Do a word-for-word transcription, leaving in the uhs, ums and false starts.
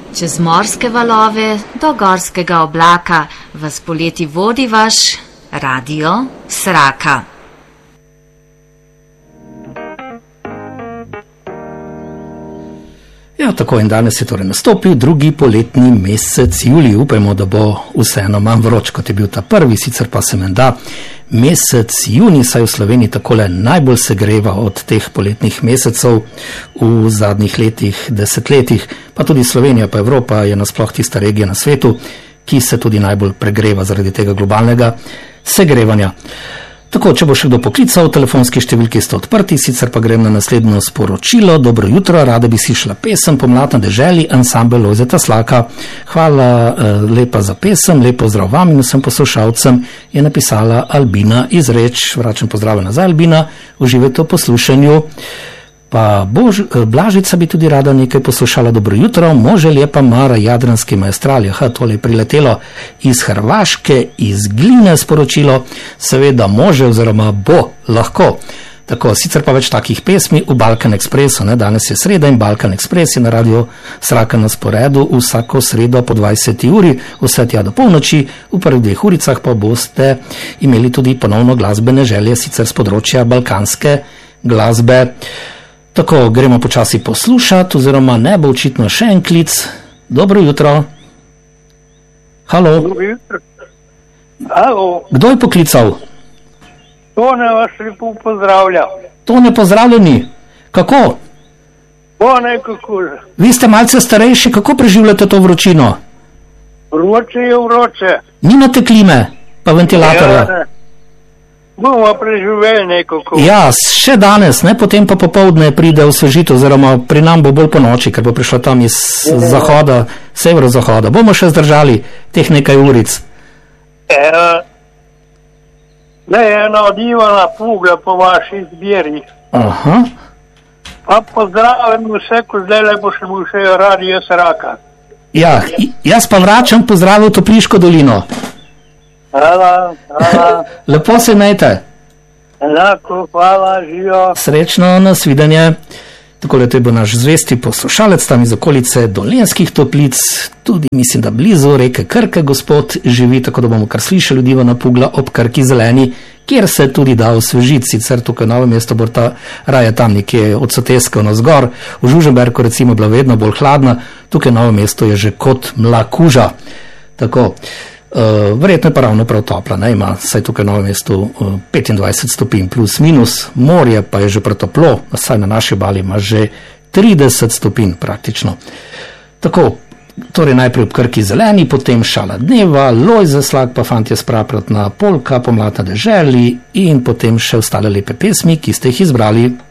Čez morske valove do gorskega oblaka vas poleti vodi vaš Radio Sraka. Ja, tako in danes je torej nastopil drugi poletni mesec julij. Upajmo, da bo vseeno manj vroč, kot je bil ta prvi, sicer pa se menda mesec junij, saj v Sloveniji takole najbolj segreva od teh poletnih mesecev v zadnjih letih, desetletjih, pa tudi Slovenija pa Evropa je nasploh tista regija na svetu, ki se tudi najbolj pregreva zaradi tega globalnega segrevanja. Tako, če bo še kdo poklical, telefonski številki sta odprti, sicer pa grem na naslednjo sporočilo. Dobro jutro, rada bi si šla pesem Pomlad na deželi, ansambel Lojzeta Slaka. Hvala eh, lepa za pesem, lepo zdrav vam in vsem poslušalcem, je napisala Albina iz Reč. Vračam pozdrav nazaj, Albina, uživajte v poslušanju. Pa Bož, Blažica bi tudi rada nekaj poslušala. Dobro jutro, može lepa Mara, Jadranski maestral. Aha, tole je priletelo iz Hrvaške, iz Gline sporočilo. Seveda može oziroma bo lahko. Tako, sicer pa več takih pesmi v Balkan Expressu, ne? Danes je sreda in Balkan Express je na Radio Sraka na sporedu vsako sredo po dvajseti uri, vse tja do polnoči. V prvih dveh uricah pa boste imeli tudi ponovno glasbene želje, sicer z področja balkanske glasbe. Tako, gremo počasi poslušati, oziroma ne bo očitno še en klic. Dobro jutro. Halo. Dobro jutro. Halo. Kdo je poklical? Tone vas lepo pozdravlja. Tone, pozdravljeni. Kako? Bone, kako? Vi ste malce starejši, kako preživljate to vročino? Vroče je vroče. Nimate klime, pa ventilatorja? Ja, bomo preživeli nekako. Ja, še danes, ne, potem pa popoldne pride osvežitev, oziroma pri nam bo bolj po noči, ker bo prišla tam iz ja. zahoda, severozahoda. Bomo še zdržali teh nekaj uric. E, ne, ena od Ivana Pugla po vaši izbiri. Aha. Pa pozdravim vse, ko zdaj lepo še bo še Radio Sraka. Ja, jaz pa vračam pozdrav v Topliško dolino. Hvala, hvala. Lepo se imejte. Enako, hvala, živijo. Srečno, nasvidenje. Takole, to je bil naš zvesti poslušalec tam iz okolice Dolenjskih Toplic, tudi mislim, da blizu reke Krke gospod živi, tako da bomo kar slišali ljudi Ivana Pugla ob Krki zeleni, kjer se tudi da osvežiti, sicer tukaj Novo mesto bo ta raje tam nekje od Soteske navzgor, v Žužemberku recimo bila vedno bolj hladna, tukaj Novo mesto je že kot mlakuža. Tako, Uh, verjetno je pa ravno prav topla, ne, ima saj tukaj na Novem mestu uh, petindvajset stopinj plus minus, morje pa je že pretoplo, saj na naši obali ima že trideset stopinj praktično. Tako, torej najprej ob Krki zeleni, potem Šala dneva, Lojze Slak, pa Fantje Sprapratna polka, Pomlad na deželi in potem še ostale lepe pesmi, ki ste jih izbrali.